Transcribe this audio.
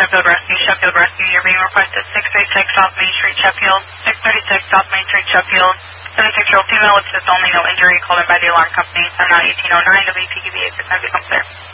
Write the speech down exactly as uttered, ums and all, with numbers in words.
Sheffield Rescue. Sheffield Rescue, you're being requested six thirty-six South Main Street, Sheffield. six thirty-six South Main Street, Sheffield. seventy-six-year-old female with assist only, no injury, called in by the alarm company. I'm now eighteen oh nine, W P Q B eight six nine, become clear.